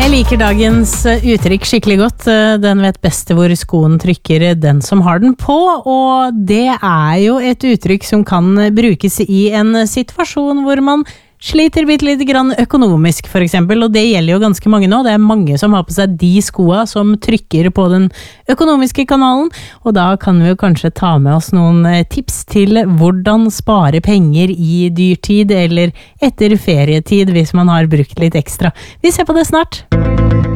Jeg liker dagens uttrykk skikkelig godt. Den vet best hvor skoen trykker den som har den på, og det jo et uttrykk som kan brukes i en situasjon hvor man sliter litt grann økonomisk for eksempel, og det gjelder jo ganske mange nå. Det mange som har på seg de skoa som trykker på den økonomiske kanalen, og da kan vi jo kanskje ta med oss noen tips til hvordan spare penger i dyrtid eller etter ferietid hvis man har brukt litt ekstra. Vi ser på det snart.